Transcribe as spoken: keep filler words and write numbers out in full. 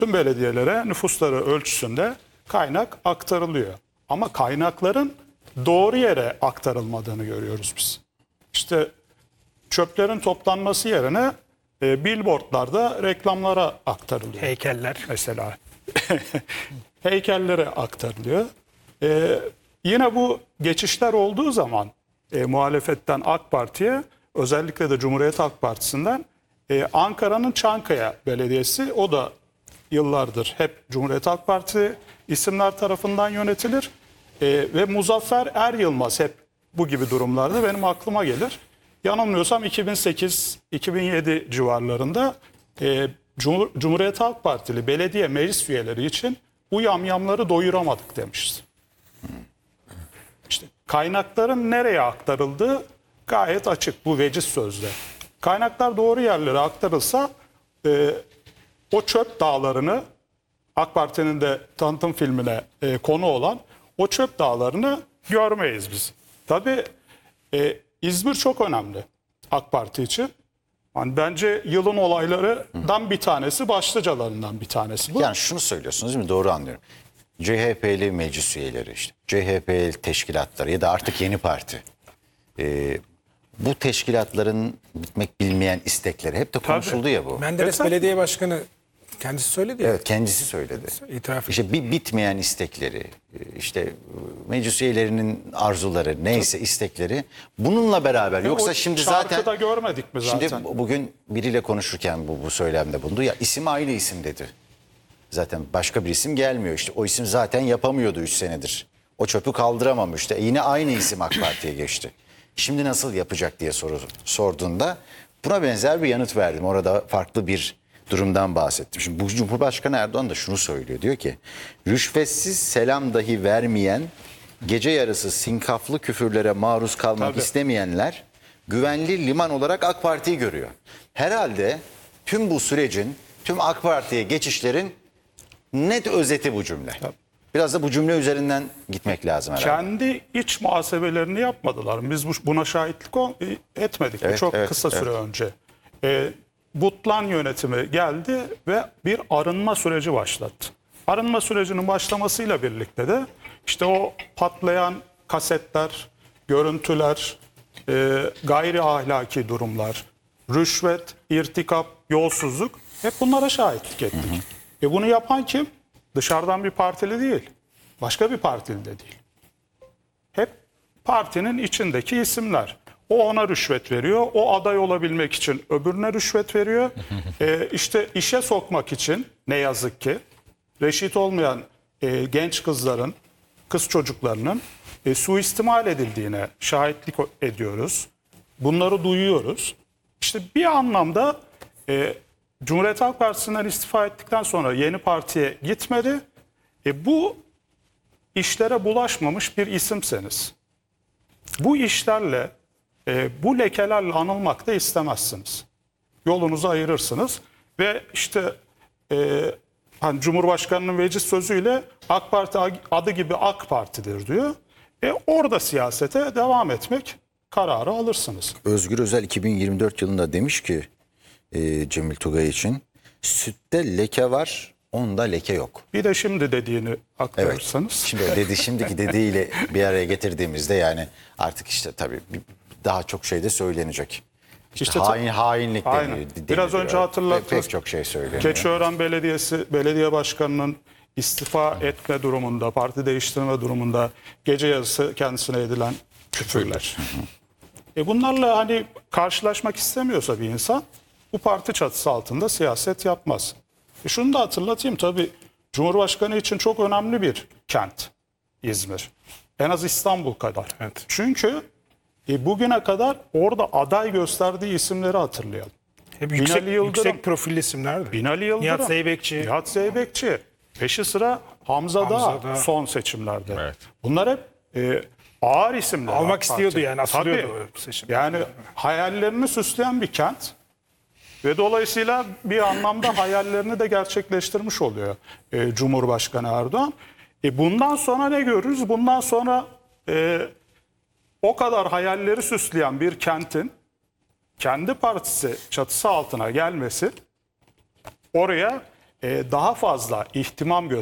tüm belediyelere nüfusları ölçüsünde kaynak aktarılıyor. Ama kaynakların doğru yere aktarılmadığını görüyoruz biz. İşte çöplerin toplanması yerine e, billboardlarda reklamlara aktarılıyor. Heykeller. Mesela heykellere aktarılıyor. E, yine bu geçişler olduğu zaman e, muhalefetten AK Parti'ye, özellikle de Cumhuriyet Halk Partisi'nden e, Ankara'nın Çankaya Belediyesi, o da yıllardır hep Cumhuriyet Halk Partisi isimler tarafından yönetilir. E, ve Muzaffer Er Yılmaz hep bu gibi durumlarda benim aklıma gelir. Yanılmıyorsam iki bin sekiz iki bin yedi civarlarında e, Cumhur, Cumhuriyet Halk Partili belediye meclis üyeleri için bu yamyamları doyuramadık demişiz. İşte kaynakların nereye aktarıldığı gayet açık bu veciz sözde. Kaynaklar doğru yerlere aktarılsa e, o çöp dağlarını, AK Parti'nin de tanıtım filmine e, konu olan o çöp dağlarını görmeyiz biz. Tabii e, İzmir çok önemli AK Parti için. Yani bence yılın olaylarından bir tanesi, başlıcalarından bir tanesi bu. Yani şunu söylüyorsunuz değil mi? Doğru anlıyorum. C H P'li meclis üyeleri, işte C H P'li teşkilatları ya da artık yeni parti. Ee, bu teşkilatların bitmek bilmeyen istekleri hep de konuşuldu ya bu. Menderes Evet. Belediye Başkanı kendisi söyledi ya. Evet, kendisi söyledi. İtiraf etti. İşte bir bitmeyen istekleri, işte meclis üyelerinin arzuları, neyse istekleri bununla beraber. Yoksa O şimdi şarkıda zaten görmedik mi zaten? şimdi bugün biriyle konuşurken bu, bu söylemde bulundu ya, isim aynı isim dedi. Zaten başka bir isim gelmiyor, işte o isim zaten yapamıyordu üç senedir. O çöpü kaldıramamıştı. E yine aynı isim AK Parti'ye geçti. Şimdi nasıl yapacak diye soru, sorduğunda buna benzer bir yanıt verdim. Orada farklı bir durumdan bahsettim. Şimdi bu Cumhurbaşkanı Erdoğan da şunu söylüyor. Diyor ki rüşvetsiz selam dahi vermeyen, gece yarısı sinkaflı küfürlere maruz kalmak Tabii. istemeyenler güvenli liman olarak AK Parti'yi görüyor. Herhalde tüm bu sürecin, tüm AK Parti'ye geçişlerin net özeti bu cümle. Tabii. Biraz da bu cümle üzerinden gitmek lazım herhalde. Kendi iç muhasebelerini yapmadılar. Biz bu- buna şahitlik ol- etmedik mi? Evet, Çok evet, kısa evet. süre önce. E, Butlan yönetimi geldi ve bir arınma süreci başlattı. Arınma sürecinin başlamasıyla birlikte de işte o patlayan kasetler, görüntüler, e, gayri ahlaki durumlar, rüşvet, irtikap, yolsuzluk, hep bunlara şahitlik ettik. Hı hı. E bunu yapan kim? Dışarıdan bir partili değil. Başka bir partili de değil. Hep partinin içindeki isimler. O ona rüşvet veriyor. O aday olabilmek için öbürüne rüşvet veriyor. ee, işte işe sokmak için ne yazık ki reşit olmayan e, genç kızların, kız çocuklarının e, suistimal edildiğine şahitlik ediyoruz. Bunları duyuyoruz. İşte bir anlamda e, Cumhuriyet Halk Partisi'nden istifa ettikten sonra yeni partiye gitmedi. E, bu işlere bulaşmamış bir isimseniz, bu işlerle, e, bu lekelerle anılmak da istemezsiniz. Yolunuzu ayırırsınız ve işte e, hani Cumhurbaşkanı'nın veciz sözüyle AK Parti adı gibi AK Parti'dir diyor. E, orada siyasete devam etmek kararı alırsınız. Özgür Özel iki bin yirmi dört yılında demiş ki e, Cemil Tugay için, sütte leke var, onda leke yok. Bir de şimdi dediğini aktarırsanız. Şimdi o dedi, şimdiki dediğiyle bir araya getirdiğimizde yani artık işte tabii bir- daha çok şey de söylenecek. İşte, İşte hain hainlik Aynen. deniyor. Biraz deniliyor. önce hatırlattınız. Pek, pek çok şey söyleniyor. Keçiören Belediyesi belediye başkanının istifa etme durumunda, parti değiştirme durumunda gece yarısı kendisine edilen küfürler. E bunlarla hani karşılaşmak istemiyorsa bir insan bu parti çatısı altında siyaset yapmaz. E şunu da hatırlatayım, tabii Cumhurbaşkanı için çok önemli bir kent İzmir. En az İstanbul kadar. Evet. Çünkü e, bugüne kadar orada aday gösterdiği isimleri hatırlayalım. Hep yüksek, Binali Yıldırım. yüksek profilli isimlerdi. Binali Yıldırım, Nihat Zeybekçi. Nihat Zeybekçi. Peşi sıra Hamza, Hamza Dağ Dağ. son seçimlerde. Evet. Bunlar hep e, ağır isimler. Almak AK istiyordu Parti. yani, asılıyordu Tabii. o seçim. Yani hayallerini süsleyen bir kent ve dolayısıyla bir anlamda hayallerini de gerçekleştirmiş oluyor e, Cumhurbaşkanı Erdoğan. E, bundan sonra ne görürüz? Bundan sonra e, o kadar hayalleri süsleyen bir kentin kendi partisi çatısı altına gelmesi, oraya e, daha fazla ihtimam gösteriyor.